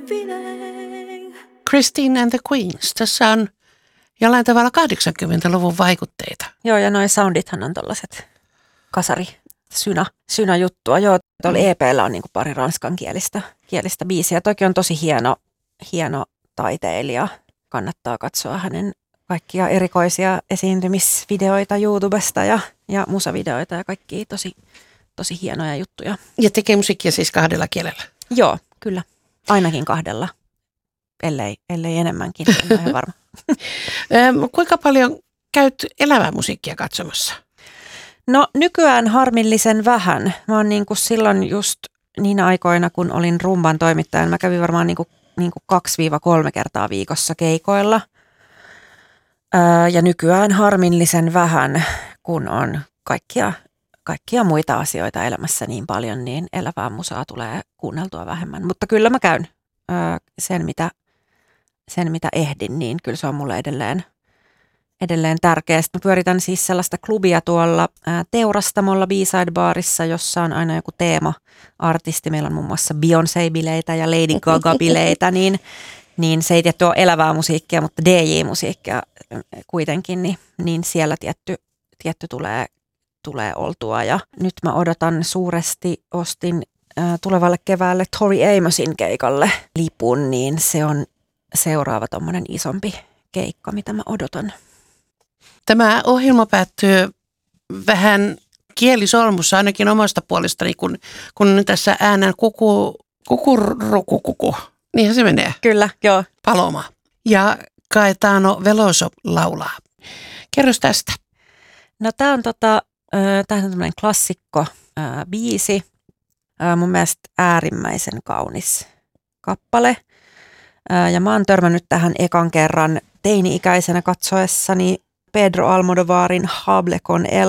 Christine and the Queens. Tässä on jollain tavalla 80-luvun vaikutteita. Joo, ja noi soundithan on tollaset synä-juttua. Joo, tuolla EP:llä on niinku pari ranskankielistä biisiä. Toki on tosi hieno taiteilija. Kannattaa katsoa hänen kaikkia erikoisia esiintymisvideoita YouTubesta ja musavideoita ja kaikkia tosi hienoja juttuja. Ja tekee musiikkia siis 2 kielellä? Joo, kyllä. Ainakin 2, ellei enemmänkin, en ole ihan varma. Kuinka paljon käyt elävää musiikkia katsomassa? No nykyään harmillisen vähän. Mä oon niinku silloin just niinä aikoina, kun olin rumban toimittajana, mä kävin varmaan niinku 2-3 kertaa viikossa keikoilla. Ja nykyään harmillisen vähän, kun on kaikkia muita asioita elämässä niin paljon, niin elävää musaa tulee kuunneltua vähemmän. Mutta kyllä mä käyn sen, mitä ehdin, niin kyllä se on mulle edelleen tärkeää. Sitten mä pyöritän siis sellaista klubia tuolla Teurastamolla B-side-baarissa, jossa on aina joku teema-artisti. Meillä on muun muassa Beyoncé-bileitä ja Lady Gaga-bileitä, niin se ei tietty ole elävää musiikkia, mutta DJ-musiikkia kuitenkin, niin siellä tietty tulee oltua. Ja nyt mä odotan suuresti, ostin tulevalle keväälle Tori Amosin keikalle lipun, niin se on seuraava tommonen isompi keikka, mitä mä odotan. Tämä ohjelma päättyy vähän kielisolmussa ainakin omasta puolestani, kun tässä äänen kukurukukuku. Niinhän se menee. Kyllä, joo. Paloma. Ja Caetano Veloso laulaa. Kerros tästä. No tää on tämmöinen klassikko biisi. Mun mielestä äärimmäisen kaunis kappale. Ja mä oon törmännyt tähän ekan kerran teini-ikäisenä katsoessani Pedro Almodovarin Hable con él